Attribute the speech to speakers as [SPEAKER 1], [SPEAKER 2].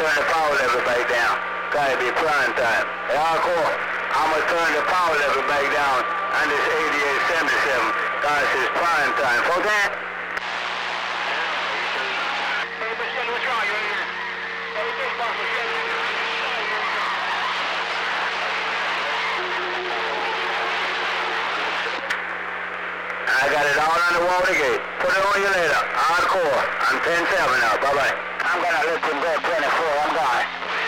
[SPEAKER 1] turn the power level back down. Gotta be prime time. Hey, hardcore, I'm gonna turn the power level back down on this 8877. God says prime time. For that? What's wrong? You in here? I got it all on the Watergate. Put it on you later. Hardcore. I'm 10-7 now. Bye-bye. I'm gonna let them go 24. I'm gone.